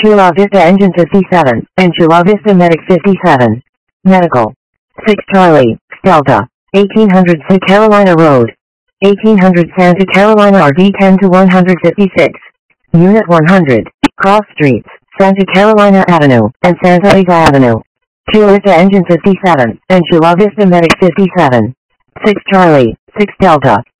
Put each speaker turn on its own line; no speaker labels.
Chula Vista Engine 57, and Chula Vista Medic 57. Medical. 6 Charlie, Delta. 1800 South Carolina Road. 1800 Santa Carolina RD 10 to 156. Unit 100. Cross Streets, Santa Carolina Avenue, and Santa Rosa Avenue. Chula Vista Engine 57, and Chula Vista Medic 57. 6 Charlie, 6 Delta.